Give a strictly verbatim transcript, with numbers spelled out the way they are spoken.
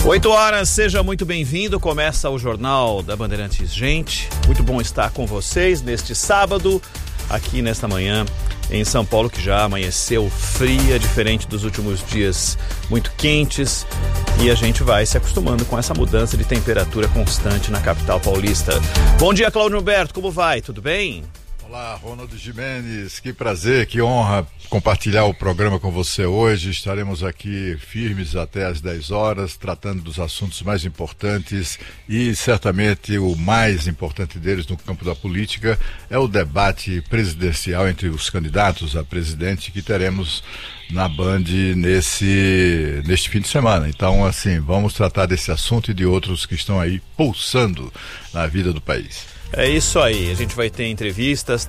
oito horas, seja muito bem-vindo. Começa o Jornal da Bandeirantes Gente. Muito bom estar com vocês neste sábado, aqui nesta manhã em São Paulo, que já amanheceu fria, diferente dos últimos dias muito quentes. E a gente vai se acostumando com essa mudança de temperatura constante na capital paulista. Bom dia, Cláudio Humberto, como vai? Tudo bem? Olá, Ronaldo Gimenez, que prazer, que honra compartilhar o programa com você hoje. Estaremos aqui firmes até às dez horas, tratando dos assuntos mais importantes e certamente o mais importante deles no campo da política é o debate presidencial entre os candidatos a presidente que teremos na Band nesse, neste fim de semana. Então, assim, vamos tratar desse assunto e de outros que estão aí pulsando na vida do país. É isso aí, a gente vai ter entrevistas,